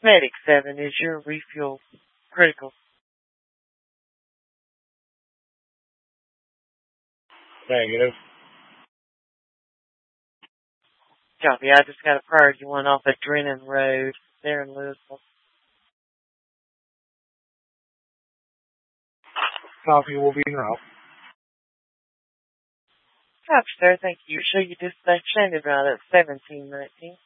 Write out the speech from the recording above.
Medic 7, is your refuel critical? Negative. Copy. I just got a priority one off at Drennan Road there in Louisville. Copy, will be en route. Copy, sir. Thank you. Show you dispatch standard route at 1719.